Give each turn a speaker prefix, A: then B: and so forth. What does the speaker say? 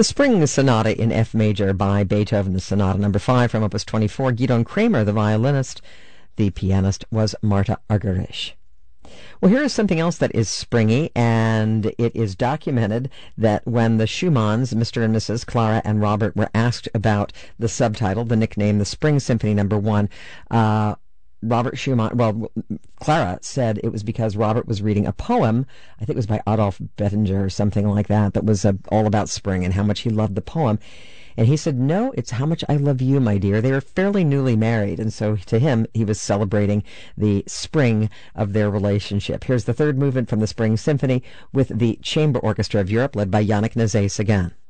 A: The Spring Sonata in F major by Beethoven, the Sonata number 5 from Opus 24. Gidon Kramer, the violinist. The pianist was Marta Argerich. Well, here is something else that is springy, and it is documented that when the Schumanns, Mr. and Mrs. Clara and Robert, were asked about the subtitle, the nickname, the Spring Symphony number 1, Robert Schumann, Clara said it was because Robert was reading a poem, I think it was by Adolf Bettinger or something like that, that was all about spring and how much he loved the poem. And he said, no, it's how much I love you, my dear. They were fairly newly married, and so to him, he was celebrating the spring of their relationship. Here's the third movement from the Spring Symphony with the Chamber Orchestra of Europe, led by Yannick Nézet again.